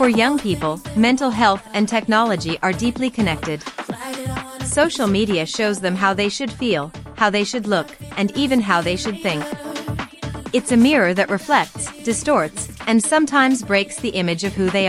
For young people, mental health and technology are deeply connected. Social media shows them how they should feel, how they should look, and even how they should think. It's a mirror that reflects, distorts, and sometimes breaks the image of who they are.